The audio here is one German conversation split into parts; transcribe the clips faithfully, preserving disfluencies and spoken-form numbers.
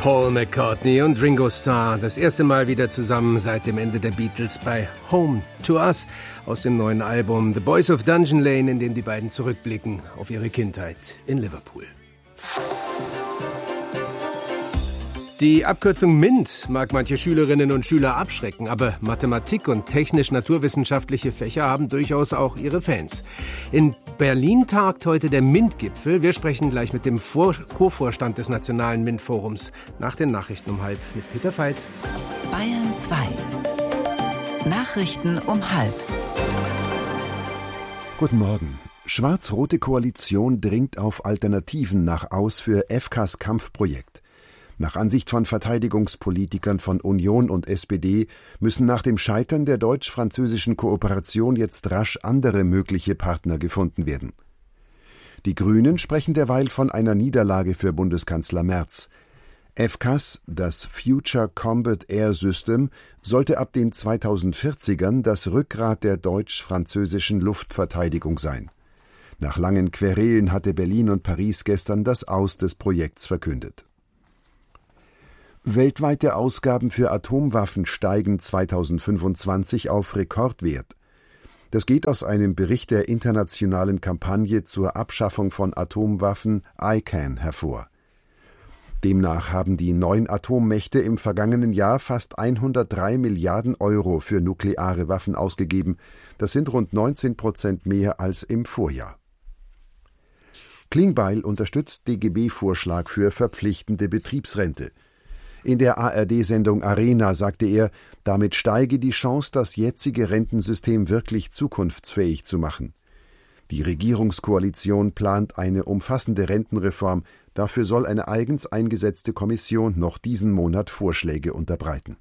Paul McCartney und Ringo Starr, das erste Mal wieder zusammen seit dem Ende der Beatles bei Home to Us aus dem neuen Album The Boys of Dungeon Lane, in dem die beiden zurückblicken auf ihre Kindheit in Liverpool. Die Abkürzung MINT mag manche Schülerinnen und Schüler abschrecken, aber Mathematik und technisch-naturwissenschaftliche Fächer haben durchaus auch ihre Fans. In Berlin tagt heute der MINT-Gipfel. Wir sprechen gleich mit dem Vor- Co-Vorstand des Nationalen MINT-Forums nach den Nachrichten um halb mit Peter Veit. Bayern zwei. Nachrichten um halb. Guten Morgen. Schwarz-rote Koalition dringt auf Alternativen nach aus für F Ks Kampfprojekt. Nach Ansicht von Verteidigungspolitikern von Union und S P D müssen nach dem Scheitern der deutsch-französischen Kooperation jetzt rasch andere mögliche Partner gefunden werden. Die Grünen sprechen derweil von einer Niederlage für Bundeskanzler Merz. F Ks, das Future Combat Air System, sollte ab den zweitausendvierzigern das Rückgrat der deutsch-französischen Luftverteidigung sein. Nach langen Querelen hatte Berlin und Paris gestern das Aus des Projekts verkündet. Weltweite Ausgaben für Atomwaffen steigen zweitausendfünfundzwanzig auf Rekordwert. Das geht aus einem Bericht der internationalen Kampagne zur Abschaffung von Atomwaffen I C A N hervor. Demnach haben die neun Atommächte im vergangenen Jahr fast hundertdrei Milliarden Euro für nukleare Waffen ausgegeben. Das sind rund neunzehn Prozent mehr als im Vorjahr. Klingbeil unterstützt D G B-Vorschlag für verpflichtende Betriebsrente. In der A R D-Sendung Arena sagte er, damit steige die Chance, das jetzige Rentensystem wirklich zukunftsfähig zu machen. Die Regierungskoalition plant eine umfassende Rentenreform. Dafür soll eine eigens eingesetzte Kommission noch diesen Monat Vorschläge unterbreiten.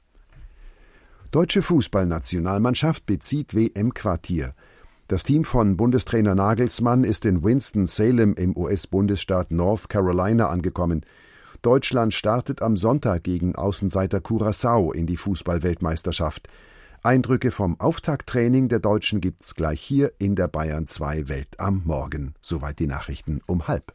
Deutsche Fußballnationalmannschaft bezieht W M-Quartier. Das Team von Bundestrainer Nagelsmann ist in Winston-Salem im U S-Bundesstaat North Carolina angekommen. Deutschland startet am Sonntag gegen Außenseiter Curaçao in die Fußball-Weltmeisterschaft. Eindrücke vom Auftakttraining der Deutschen gibt's gleich hier in der Bayern zwei Welt am Morgen. Soweit die Nachrichten um halb.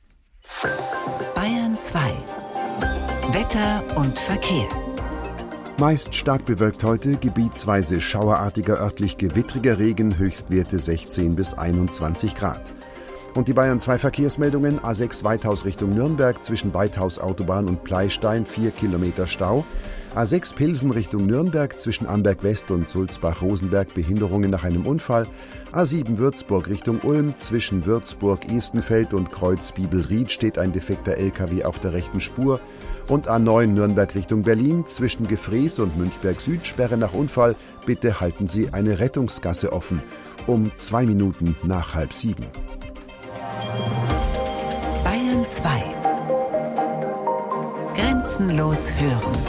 Bayern zwei. Wetter und Verkehr. Meist stark bewölkt heute, gebietsweise schauerartiger, örtlich gewittriger Regen, Höchstwerte sechzehn bis einundzwanzig Grad. Und die Bayern zwei Verkehrsmeldungen: A sechs Weithaus Richtung Nürnberg, zwischen Weithaus Autobahn und Pleistein vier Kilometer Stau. A sechs Pilsen Richtung Nürnberg, zwischen Amberg West und Sulzbach-Rosenberg Behinderungen nach einem Unfall. A sieben Würzburg Richtung Ulm, zwischen Würzburg-Estenfeld und Kreuz-Bibelried steht ein defekter L K W auf der rechten Spur. Und A neun Nürnberg Richtung Berlin, zwischen Gefrees und Münchberg Süd Sperre nach Unfall. Bitte halten Sie eine Rettungsgasse offen. Um zwei Minuten nach halb sieben. Bayern zwei. Grenzenlos hören.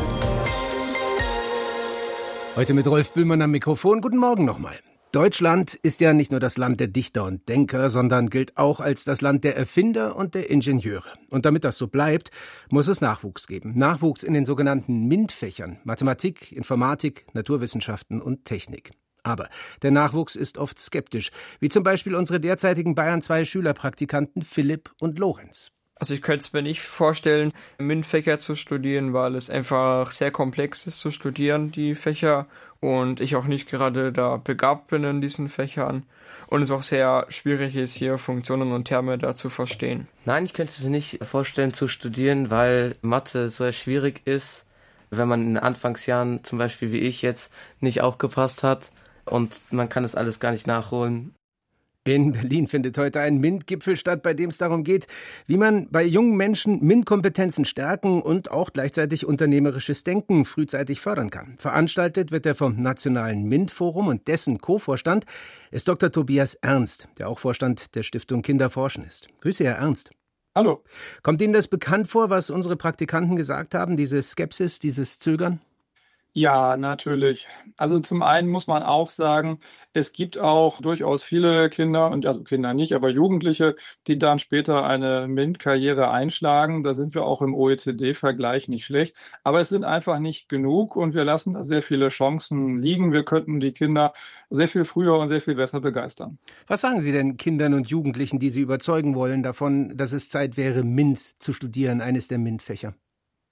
Heute mit Rolf Bühlmann am Mikrofon. Guten Morgen nochmal. Deutschland ist ja nicht nur das Land der Dichter und Denker, sondern gilt auch als das Land der Erfinder und der Ingenieure. Und damit das so bleibt, muss es Nachwuchs geben. Nachwuchs in den sogenannten MINT-Fächern: Mathematik, Informatik, Naturwissenschaften und Technik. Aber der Nachwuchs ist oft skeptisch, wie zum Beispiel unsere derzeitigen Bayern zwei Schülerpraktikanten Philipp und Lorenz. Also ich könnte es mir nicht vorstellen, MINT-Fächer zu studieren, weil es einfach sehr komplex ist zu studieren, die Fächer, und ich auch nicht gerade da begabt bin in diesen Fächern und es auch sehr schwierig ist, hier Funktionen und Terme da zu verstehen. Nein, ich könnte es mir nicht vorstellen zu studieren, weil Mathe sehr schwierig ist, wenn man in den Anfangsjahren zum Beispiel wie ich jetzt nicht aufgepasst hat und man kann das alles gar nicht nachholen. In Berlin findet heute ein MINT-Gipfel statt, bei dem es darum geht, wie man bei jungen Menschen MINT-Kompetenzen stärken und auch gleichzeitig unternehmerisches Denken frühzeitig fördern kann. Veranstaltet wird er vom Nationalen MINT-Forum und dessen Co-Vorstand ist Doktor Tobias Ernst, der auch Vorstand der Stiftung Kinderforschen ist. Grüße, Herr Ernst. Hallo. Kommt Ihnen das bekannt vor, was unsere Praktikanten gesagt haben, diese Skepsis, dieses Zögern? Ja, natürlich. Also zum einen muss man auch sagen, es gibt auch durchaus viele Kinder, und also Kinder nicht, aber Jugendliche, die dann später eine MINT-Karriere einschlagen. Da sind wir auch im O E C D-Vergleich nicht schlecht. Aber es sind einfach nicht genug und wir lassen da sehr viele Chancen liegen. Wir könnten die Kinder sehr viel früher und sehr viel besser begeistern. Was sagen Sie denn Kindern und Jugendlichen, die Sie überzeugen wollen davon, dass es Zeit wäre, MINT zu studieren, eines der MINT-Fächer?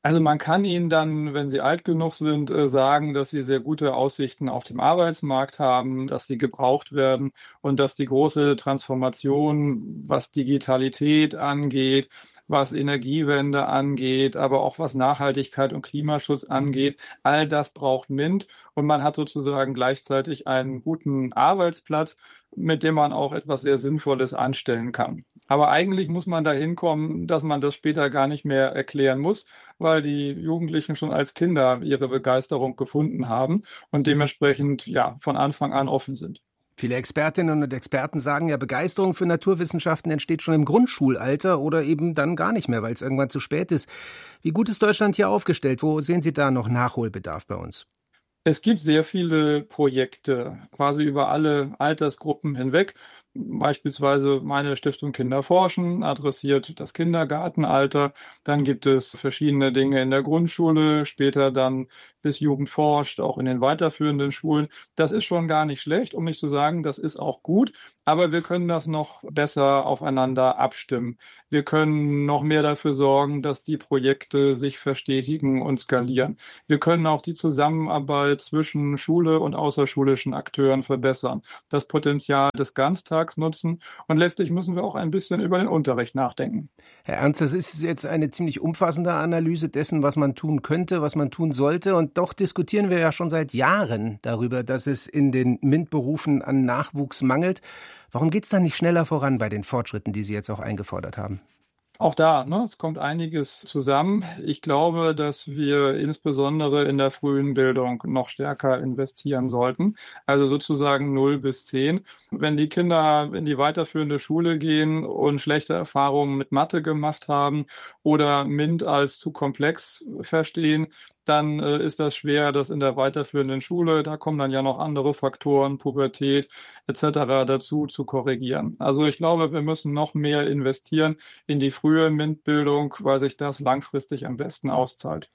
Also man kann ihnen dann, wenn sie alt genug sind, äh, sagen, dass sie sehr gute Aussichten auf dem Arbeitsmarkt haben, dass sie gebraucht werden und dass die große Transformation, was Digitalität angeht, was Energiewende angeht, aber auch was Nachhaltigkeit und Klimaschutz angeht, all das braucht MINT und man hat sozusagen gleichzeitig einen guten Arbeitsplatz, mit dem man auch etwas sehr Sinnvolles anstellen kann. Aber eigentlich muss man dahin kommen, dass man das später gar nicht mehr erklären muss, weil die Jugendlichen schon als Kinder ihre Begeisterung gefunden haben und dementsprechend ja von Anfang an offen sind. Viele Expertinnen und Experten sagen ja, Begeisterung für Naturwissenschaften entsteht schon im Grundschulalter oder eben dann gar nicht mehr, weil es irgendwann zu spät ist. Wie gut ist Deutschland hier aufgestellt? Wo sehen Sie da noch Nachholbedarf bei uns? Es gibt sehr viele Projekte, quasi über alle Altersgruppen hinweg. Beispielsweise meine Stiftung Kinder forschen adressiert das Kindergartenalter. Dann gibt es verschiedene Dinge in der Grundschule, später dann bis Jugend forscht, auch in den weiterführenden Schulen. Das ist schon gar nicht schlecht, um nicht zu sagen, das ist auch gut. Aber wir können das noch besser aufeinander abstimmen. Wir können noch mehr dafür sorgen, dass die Projekte sich verstetigen und skalieren. Wir können auch die Zusammenarbeit zwischen Schule und außerschulischen Akteuren verbessern, das Potenzial des Ganztags nutzen und letztlich müssen wir auch ein bisschen über den Unterricht nachdenken. Herr Ernst, das ist jetzt eine ziemlich umfassende Analyse dessen, was man tun könnte, was man tun sollte und doch diskutieren wir ja schon seit Jahren darüber, dass es in den MINT-Berufen an Nachwuchs mangelt. Warum geht es dann nicht schneller voran bei den Fortschritten, die Sie jetzt auch eingefordert haben? Auch da, ne, es kommt einiges zusammen. Ich glaube, dass wir insbesondere in der frühen Bildung noch stärker investieren sollten. Also sozusagen null bis zehn. Wenn die Kinder in die weiterführende Schule gehen und schlechte Erfahrungen mit Mathe gemacht haben oder MINT als zu komplex verstehen, dann äh, ist das schwer, das in der weiterführenden Schule, da kommen dann ja noch andere Faktoren, Pubertät et cetera dazu zu korrigieren. Also ich glaube, wir müssen noch mehr investieren in die frühe MINT-Bildung, weil sich das langfristig am besten auszahlt.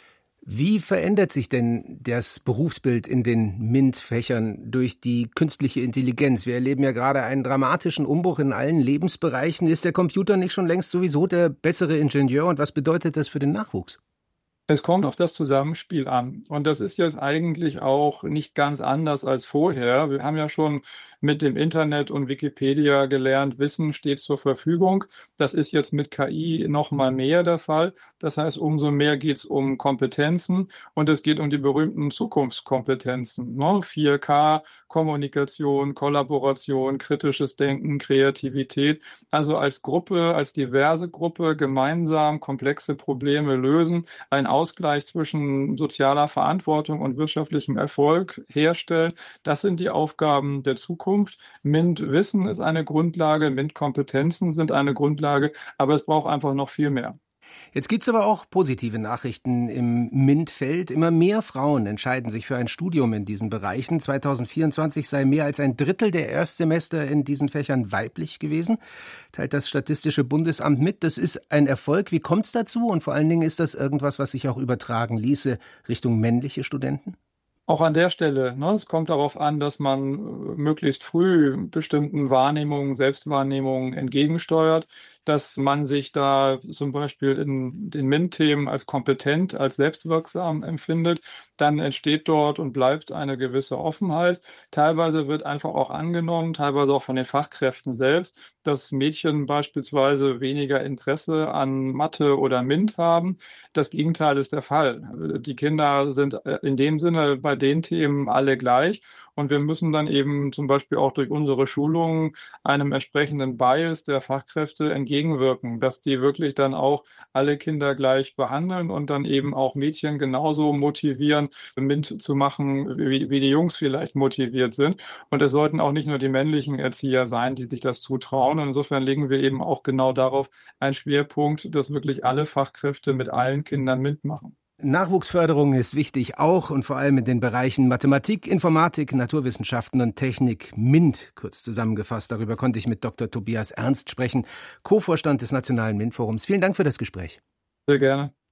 Wie verändert sich denn das Berufsbild in den MINT-Fächern durch die künstliche Intelligenz? Wir erleben ja gerade einen dramatischen Umbruch in allen Lebensbereichen. Ist der Computer nicht schon längst sowieso der bessere Ingenieur und was bedeutet das für den Nachwuchs? Es kommt auf das Zusammenspiel an. Und das ist jetzt eigentlich auch nicht ganz anders als vorher. Wir haben ja schon mit dem Internet und Wikipedia gelernt, Wissen steht zur Verfügung. Das ist jetzt mit K I noch mal mehr der Fall. Das heißt, umso mehr geht es um Kompetenzen und es geht um die berühmten Zukunftskompetenzen. Ne? vier K, Kommunikation, Kollaboration, kritisches Denken, Kreativität. Also als Gruppe, als diverse Gruppe gemeinsam komplexe Probleme lösen, ein Ausgleich zwischen sozialer Verantwortung und wirtschaftlichem Erfolg herstellen. Das sind die Aufgaben der Zukunft. MINT-Wissen ist eine Grundlage, MINT-Kompetenzen sind eine Grundlage, aber es braucht einfach noch viel mehr. Jetzt gibt's aber auch positive Nachrichten im MINT-Feld. Immer mehr Frauen entscheiden sich für ein Studium in diesen Bereichen. zweitausendvierundzwanzig sei mehr als ein Drittel der Erstsemester in diesen Fächern weiblich gewesen, teilt das Statistische Bundesamt mit. Das ist ein Erfolg. Wie kommt's dazu? Und vor allen Dingen ist das irgendwas, was sich auch übertragen ließe Richtung männliche Studenten? Auch an der Stelle, ne, es kommt darauf an, dass man möglichst früh bestimmten Wahrnehmungen, Selbstwahrnehmungen entgegensteuert, dass man sich da zum Beispiel in den MINT-Themen als kompetent, als selbstwirksam empfindet. Dann entsteht dort und bleibt eine gewisse Offenheit. Teilweise wird einfach auch angenommen, teilweise auch von den Fachkräften selbst, dass Mädchen beispielsweise weniger Interesse an Mathe oder MINT haben. Das Gegenteil ist der Fall. Die Kinder sind in dem Sinne bei den Themen alle gleich. Und wir müssen dann eben zum Beispiel auch durch unsere Schulungen einem entsprechenden Bias der Fachkräfte entgegenwirken, dass die wirklich dann auch alle Kinder gleich behandeln und dann eben auch Mädchen genauso motivieren, MINT zu machen, wie, wie die Jungs vielleicht motiviert sind. Und es sollten auch nicht nur die männlichen Erzieher sein, die sich das zutrauen. Und insofern legen wir eben auch genau darauf einen Schwerpunkt, dass wirklich alle Fachkräfte mit allen Kindern MINT machen. Nachwuchsförderung ist wichtig, auch und vor allem in den Bereichen Mathematik, Informatik, Naturwissenschaften und Technik. MINT, kurz zusammengefasst. Darüber konnte ich mit Doktor Tobias Ernst sprechen, Co-Vorstand des Nationalen MINT-Forums. Vielen Dank für das Gespräch. Sehr gerne.